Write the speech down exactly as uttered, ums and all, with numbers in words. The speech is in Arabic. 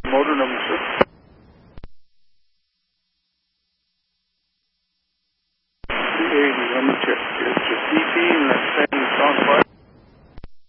Motor number six. three eighty, let me check. It's a D P and that's